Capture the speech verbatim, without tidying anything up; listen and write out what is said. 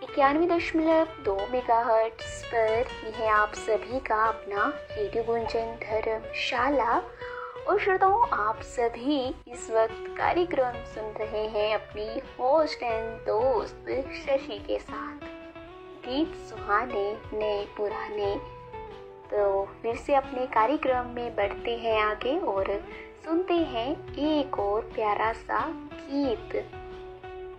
इक्यानवे दशमलव दो मेगाहर्ट्ज पर ये है आप सभी का अपना रेडियो गुंजन धर्मशाला। और श्रोताओं, आप सभी इस वक्त कार्यक्रम सुन रहे हैं अपनी होस्ट एंड दोस्त शशि के साथ। गीत सुहाने नए पुराने। तो फिर से अपने कार्यक्रम में बढ़ते हैं आगे और सुनते हैं एक और प्यारा सा गीत।